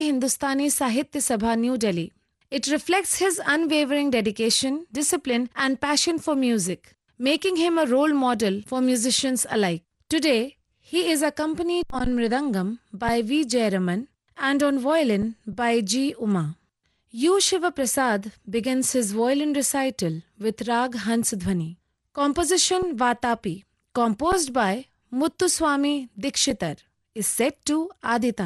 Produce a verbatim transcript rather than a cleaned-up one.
Hindustani Sahitya Sabha, New Delhi. It reflects his unwavering dedication, discipline, and passion for music, making him a role model for musicians alike. Today, he is accompanied on Mridangam by V. Jayaraman and on violin by G. Uma. U. Shiva Prasad begins his violin recital with Rag Hansdhwani. Composition Vatapi, composed by Muthuswami Dikshitar, is set to Aditana.